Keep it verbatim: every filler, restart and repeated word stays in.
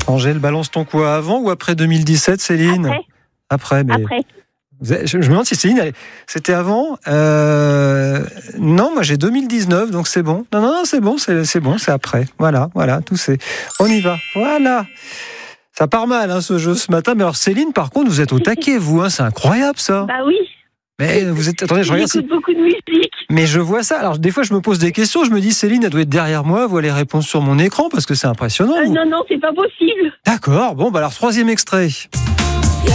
Angèle, balance ton quoi, avant ou après deux mille dix-sept, Céline ? Après. Après, mais... Après. Je, je me demande si Céline, elle- c'était avant. Euh, non, moi j'ai deux mille dix-neuf, donc c'est bon. Non, non, non, c'est bon, c'est, c'est bon, c'est après. Voilà, voilà, tout c'est. On y va. Voilà. Ça part mal, hein, ce jeu ce matin. Mais alors, Céline, par contre, vous êtes au taquet, vous, hein, c'est incroyable ça. Bah oui. Mais vous êtes. Attendez, je regarde. J'écoute si- beaucoup de musique. Mais je vois ça. Alors, des fois, je me pose des questions. Je me dis, Céline, elle doit être derrière moi, voit les réponses sur mon écran parce que c'est impressionnant. Euh, vous. non, non, c'est pas possible. D'accord. Bon, bah alors, troisième extrait.